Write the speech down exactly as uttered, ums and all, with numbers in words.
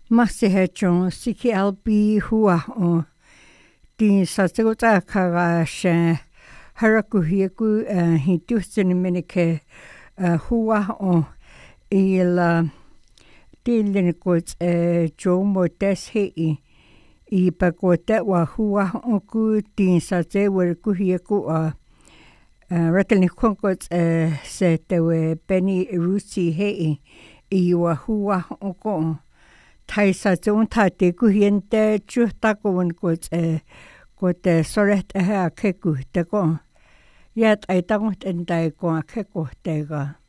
Massihetjon siki albi hua o din sa tsuta kaga sha harakuhiku hi tusini minike hua o ila tilin kots jomo tes hei I pakota wa hua o ku din sa te wer kuhiku a ratalni konkot se te we Benny Rusi hei I wa hua o ko tai sa tun ta te kuhiente chu ta ko un ko e ko te soret e ha ke ku te ko yat ai ta ngot en dai ko ke ko te ga